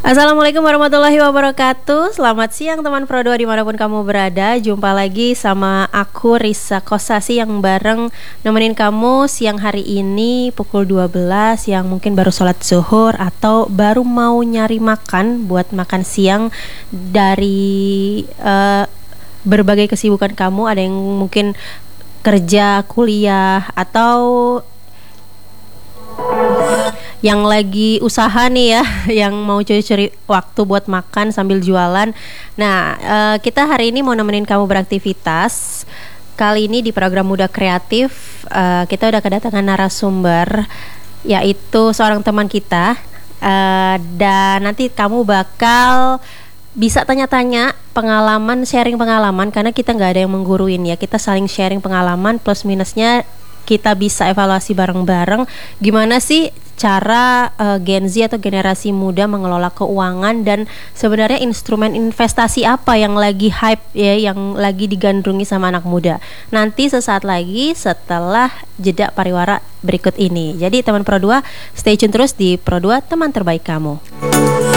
Assalamualaikum warahmatullahi wabarakatuh. Selamat siang teman Pro 2 dimanapun kamu berada. Jumpa lagi sama aku Risa Kosasi yang bareng nemenin kamu siang hari ini pukul 12 yang mungkin baru sholat zuhur atau baru mau nyari makan buat makan siang dari berbagai kesibukan kamu. Ada yang mungkin kerja, kuliah, atau yang lagi usaha nih ya, yang mau curi-curi waktu buat makan sambil jualan. Nah, kita hari ini mau nemenin kamu beraktivitas. Kali ini di program Muda Kreatif, kita udah kedatangan narasumber, yaitu seorang teman kita. Dan nanti kamu bakal bisa tanya-tanya pengalaman, sharing pengalaman, karena kita nggak ada yang mengguruin ya. Kita saling sharing pengalaman, plus minusnya kita bisa evaluasi bareng-bareng gimana sih cara Gen Z atau generasi muda mengelola keuangan, dan sebenarnya instrumen investasi apa yang lagi hype ya, yang lagi digandrungi sama anak muda. Nanti sesaat lagi setelah jeda pariwara berikut ini. Jadi teman Pro 2, stay tune terus di Pro 2 teman terbaik kamu.